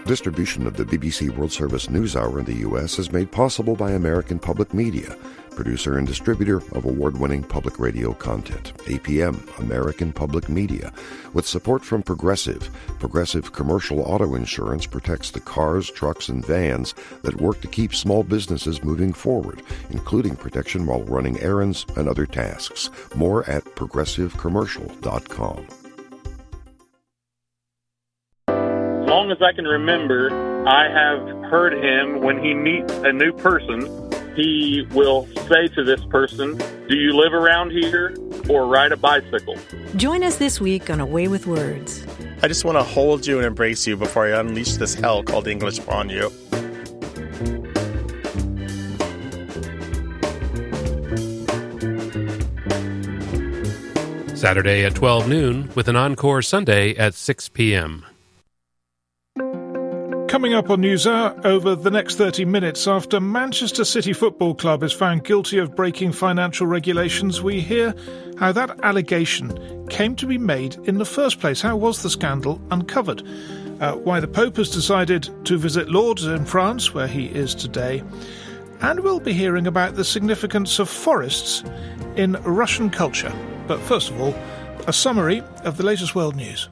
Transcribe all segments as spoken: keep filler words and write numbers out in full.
Distribution of the B B C World Service NewsHour in the U S is made possible by American Public Media, producer and distributor of award-winning public radio content. A P M, American Public Media, with support from Progressive. Progressive Commercial Auto Insurance protects the cars, trucks, and vans that work to keep small businesses moving forward, including protection while running errands and other tasks. More at progressive commercial dot com. As long as I can remember, I have heard him, when he meets a new person, he will say to this person, "Do you live around here or ride a bicycle?" Join us this week on Away with Words. I just want to hold you and embrace you before I unleash this hell called English upon you. Saturday at twelve noon with an encore Sunday at six p.m. Coming up on NewsHour over the next thirty minutes, after Manchester City Football Club is found guilty of breaking financial regulations, we hear how that allegation came to be made in the first place. How was the scandal uncovered? Uh, why the Pope has decided to visit Lourdes in France, where he is today. And we'll be hearing about the significance of forests in Russian culture. But first of all, a summary of the latest world news.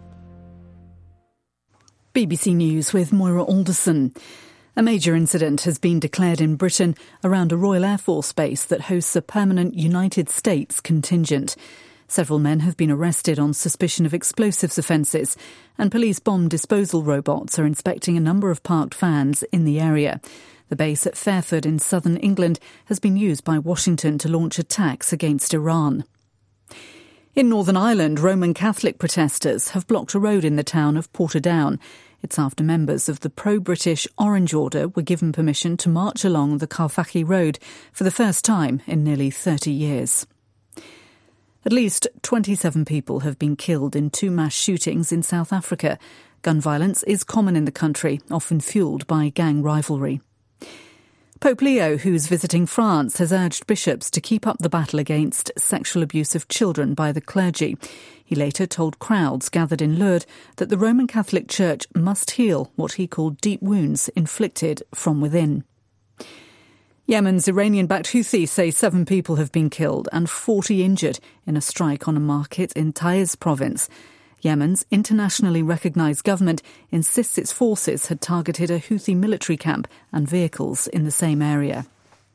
B B C News with Moira Alderson. A major incident has been declared in Britain around a Royal Air Force base that hosts a permanent United States contingent. Several men have been arrested on suspicion of explosives offences, and police bomb disposal robots are inspecting a number of parked vans in the area. The base at Fairford in southern England has been used by Washington to launch attacks against Iran. In Northern Ireland, Roman Catholic protesters have blocked a road in the town of Portadown. It's after members of the pro-British Orange Order were given permission to march along the Carfacci Road for the first time in nearly thirty years. At least twenty-seven people have been killed in two mass shootings in South Africa. Gun violence is common in the country, often fuelled by gang rivalry. Pope Leo, who's visiting France, has urged bishops to keep up the battle against sexual abuse of children by the clergy. He later told crowds gathered in Lourdes that the Roman Catholic Church must heal what he called deep wounds inflicted from within. Yemen's Iranian-backed Houthis say seven people have been killed and forty injured in a strike on a market in Taiz province. Yemen's internationally recognised government insists its forces had targeted a Houthi military camp and vehicles in the same area.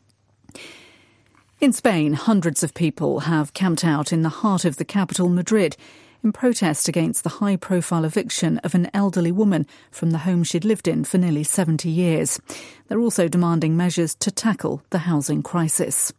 In Spain, hundreds of people have camped out in the heart of the capital, Madrid, in protest against the high-profile eviction of an elderly woman from the home she'd lived in for nearly seventy years. They're also demanding measures to tackle the housing crisis.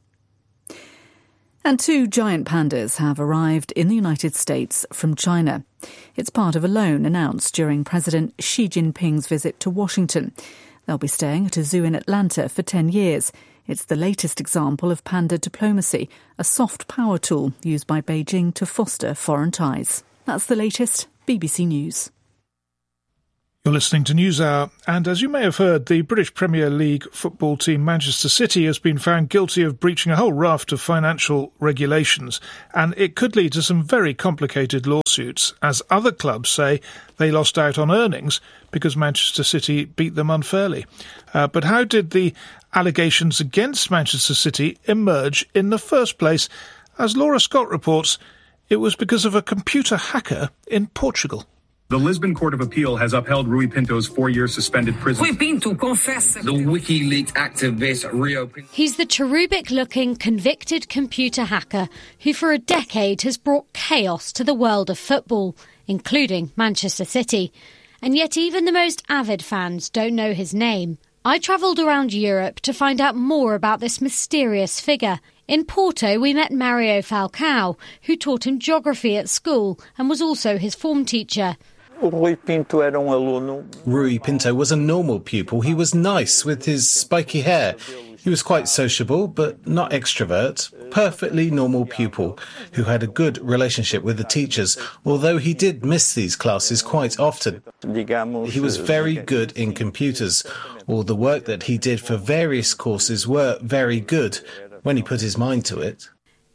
And two giant pandas have arrived in the United States from China. It's part of a loan announced during President Xi Jinping's visit to Washington. They'll be staying at a zoo in Atlanta for ten years. It's the latest example of panda diplomacy, a soft power tool used by Beijing to foster foreign ties. That's the latest B B C News. You're listening to NewsHour, and as you may have heard, the British Premier League football team Manchester City has been found guilty of breaching a whole raft of financial regulations, and it could lead to some very complicated lawsuits, as other clubs say they lost out on earnings because Manchester City beat them unfairly. Uh, but how did the allegations against Manchester City emerge in the first place? As Laura Scott reports, it was because of a computer hacker in Portugal. The Lisbon Court of Appeal has upheld Rui Pinto's four-year suspended prison. Rui Pinto confessa. The WikiLeaks activist Rio Pinto. He's the cherubic-looking convicted computer hacker who for a decade has brought chaos to the world of football, including Manchester City. And yet even the most avid fans don't know his name. I travelled around Europe to find out more about this mysterious figure. In Porto, we met Mario Falcao, who taught him geography at school and was also his form teacher. Rui Pinto era um aluno. Rui Pinto was a normal pupil. He was nice with his spiky hair. He was quite sociable, but not extrovert. Perfectly normal pupil who had a good relationship with the teachers, although he did miss these classes quite often. He was very good in computers. All the work that he did for various courses were very good when he put his mind to it.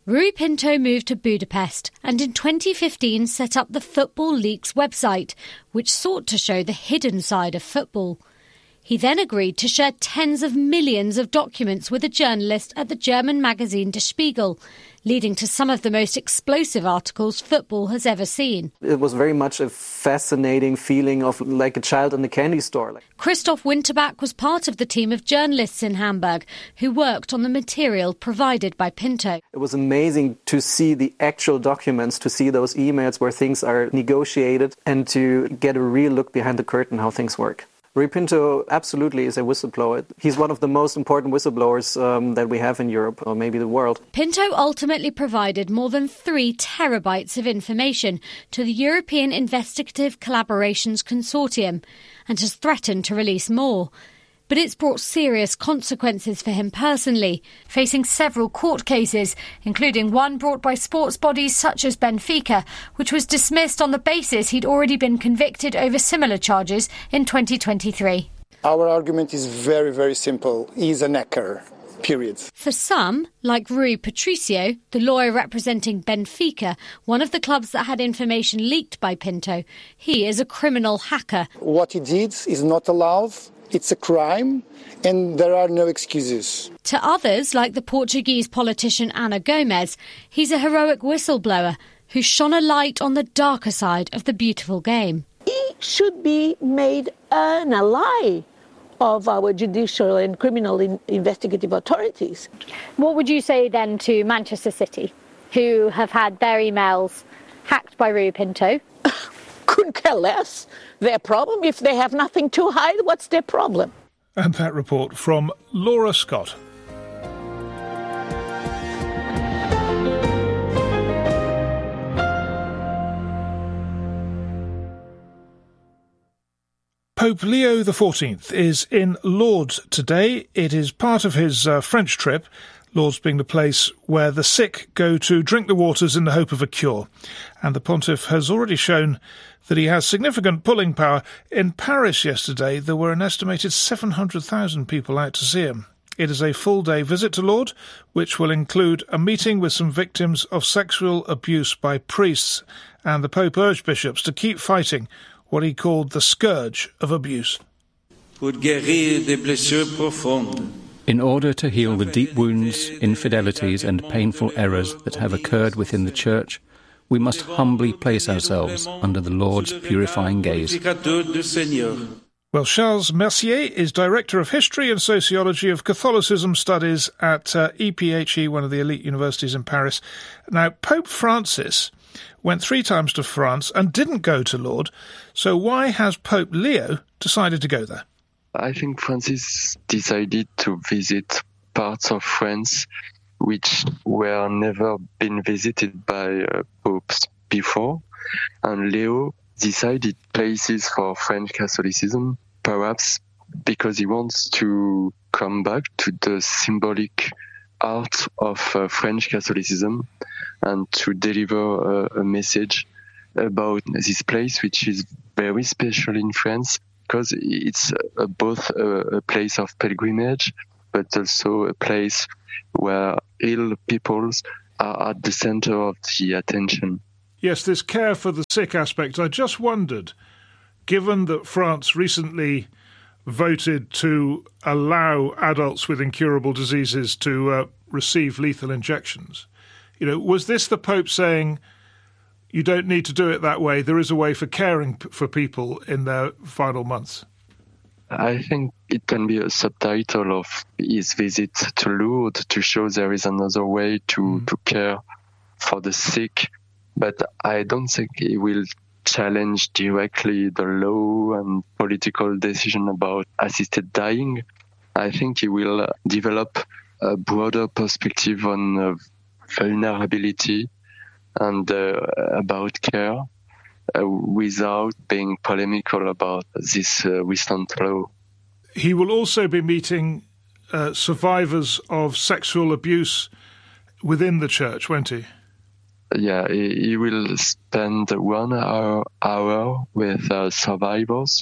Rui Pinto moved to Budapest and in twenty fifteen set up the Football Leaks website, which sought to show the hidden side of football. He then agreed to share tens of millions of documents with a journalist at the German magazine Der Spiegel, leading to some of the most explosive articles football has ever seen. It was very much a fascinating feeling of like a child in a candy store. Christoph Winterbach was part of the team of journalists in Hamburg who worked on the material provided by Pinto. It was amazing to see the actual documents, to see those emails where things are negotiated and to get a real look behind the curtain how things work. Rui Pinto absolutely is a whistleblower. He's one of the most important whistleblowers um, that we have in Europe, or maybe the world. Pinto ultimately provided more than three terabytes of information to the European Investigative Collaborations Consortium and has threatened to release more. But it's brought serious consequences for him personally, facing several court cases, including one brought by sports bodies such as Benfica, which was dismissed on the basis he'd already been convicted over similar charges in twenty twenty-three. Our argument is very, very simple. He's an hacker, period. For some, like Rui Patricio, the lawyer representing Benfica, one of the clubs that had information leaked by Pinto, he is a criminal hacker. What he did is not allowed. It's a crime, and there are no excuses. To others, like the Portuguese politician Ana Gomes, he's a heroic whistleblower who shone a light on the darker side of the beautiful game. He should be made an ally of our judicial and criminal in- investigative authorities. What would you say then to Manchester City, who have had their emails hacked by Rui Pinto? Couldn't care less. Their problem, if they have nothing to hide, what's their problem? And that report from Laura Scott. Pope Leo the fourteenth is in Lourdes today. It is part of his uh, French trip, Lourdes being the place where the sick go to drink the waters in the hope of a cure. And the pontiff has already shown that he has significant pulling power. In Paris yesterday, there were an estimated seven hundred thousand people out to see him. It is a full-day visit to Lourdes, which will include a meeting with some victims of sexual abuse by priests, and the Pope urged bishops to keep fighting what he called the scourge of abuse. Pour guérir des blessures profondes. In order to heal the deep wounds, infidelities and painful errors that have occurred within the Church, we must humbly place ourselves under the Lord's purifying gaze. Well, Charles Mercier is Director of History and Sociology of Catholicism Studies at uh, E P H E, one of the elite universities in Paris. Now, Pope Francis went three times to France and didn't go to Lourdes, so why has Pope Leo decided to go there? I think Francis decided to visit parts of France which were never been visited by uh, popes before, and Leo decided places for French Catholicism, perhaps because he wants to come back to the symbolic art of uh, French Catholicism and to deliver uh, a message about this place, which is very special in France, because it's uh, both a, a place of pilgrimage, but also a place where ill peoples are at the center of the attention. Yes, this care for the sick aspect. I just wondered, given that France recently voted to allow adults with incurable diseases to uh, receive lethal injections, you know, was this the Pope saying, you don't need to do it that way, there is a way for caring p- for people in their final months? I think it can be a subtitle of his visit to Lourdes to show there is another way to, mm. to care for the sick, but I don't think he will challenge directly the law and political decision about assisted dying. I think he will develop a broader perspective on uh, vulnerability and uh, about care, Uh, without being polemical about this uh, recent law. He will also be meeting uh, survivors of sexual abuse within the church, won't he? Yeah, he, he will spend one hour, hour with uh, survivors,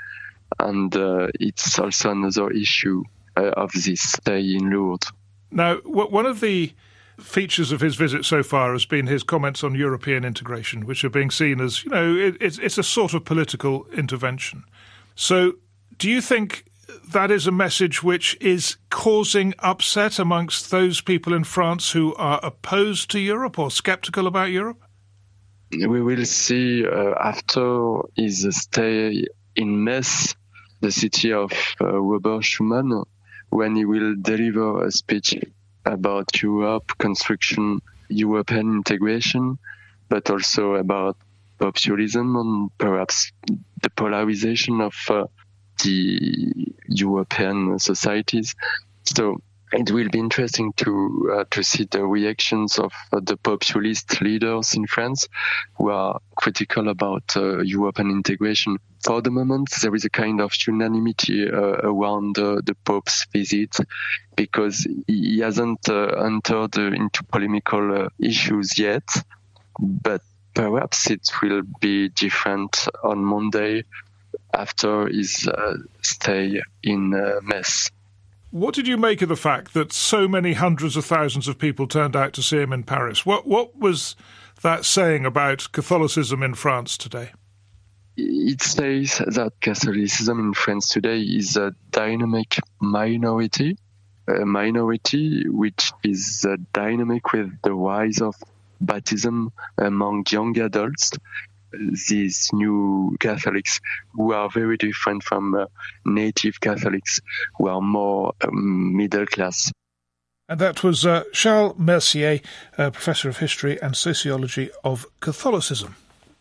and uh, it's also another issue uh, of this stay in Lourdes. Now, w- one of the features of his visit so far has been his comments on European integration, which are being seen as, you know, it, it's, it's a sort of political intervention. So do you think that is a message which is causing upset amongst those people in France who are opposed to Europe or sceptical about Europe? We will see uh, after his stay in Metz, the city of uh, Robert Schuman, when he will deliver a speech about Europe, construction, European integration, but also about populism and perhaps the polarization of uh, the European societies. So it will be interesting to uh, to see the reactions of uh, the populist leaders in France who are critical about uh, European integration. For the moment, there is a kind of unanimity uh, around uh, the Pope's visit because he hasn't uh, entered uh, into polemical uh, issues yet, but perhaps it will be different on Monday after his uh, stay in uh, Metz. What did you make of the fact that so many hundreds of thousands of people turned out to see him in Paris? What what was that saying about Catholicism in France today? It says that Catholicism in France today is a dynamic minority, a minority which is uh, dynamic with the rise of baptism among young adults, these new Catholics who are very different from uh, native Catholics who are more um, middle class. And that was uh, Charles Mercier, uh, Professor of History and Sociology of Catholicism.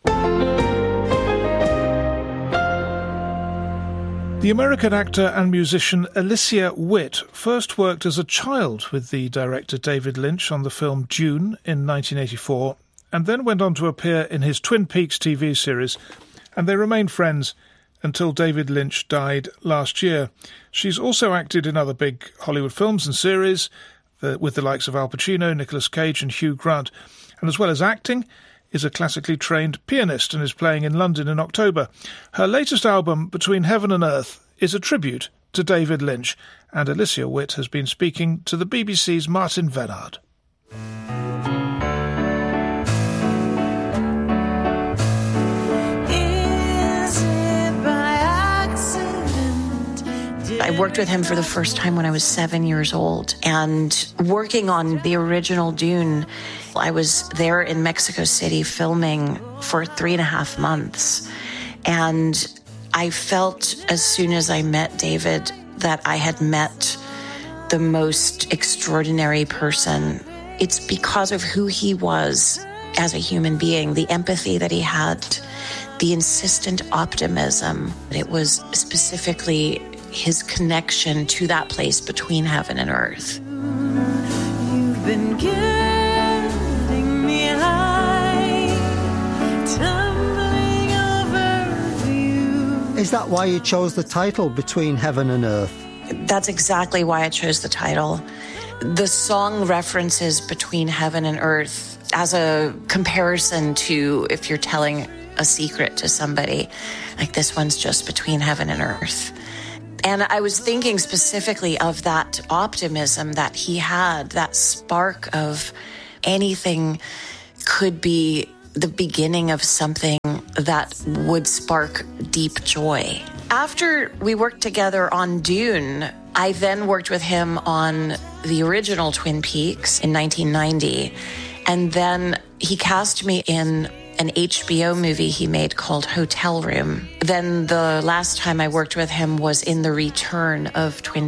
The American actor and musician Alicia Witt first worked as a child with the director David Lynch on the film Dune in nineteen eighty-four, and then went on to appear in his Twin Peaks T V series, and they remained friends until David Lynch died last year. She's also acted in other big Hollywood films and series the, with the likes of Al Pacino, Nicolas Cage and Hugh Grant, and as well as acting, is a classically trained pianist and is playing in London in October. Her latest album, Between Heaven and Earth, is a tribute to David Lynch, and Alicia Witt has been speaking to the B B C's Martin Vennard. I worked with him for the first time when I was seven years old, and working on the original Dune, I was there in Mexico City filming for three and a half months. And I felt as soon as I met David that I had met the most extraordinary person. It's because of who he was as a human being, the empathy that he had, the insistent optimism. It was specifically his connection to that place between heaven and earth. You've been getting me high, tumbling over you. Is that why you chose the title Between Heaven and Earth? That's exactly why I chose the title. The song references between heaven and earth as a comparison to if you're telling a secret to somebody, like this one's just between heaven and earth. And I was thinking specifically of that optimism that he had, that spark of anything could be the beginning of something that would spark deep joy. After we worked together on Dune, I then worked with him on the original Twin Peaks in nineteen ninety. And then he cast me in an H B O movie he made called Hotel Room. Then the last time I worked with him was in the return of Twin